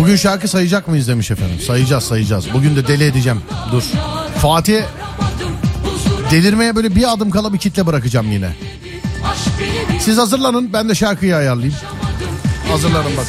Bugün şarkı sayacak mıyız demiş efendim. Sayacağız. Bugün de deli edeceğim. Dur. Fatih delirmeye böyle bir adım kala bir kitle bırakacağım yine. Siz hazırlanın, ben de şarkıyı ayarlayayım. Hazırlanın bak.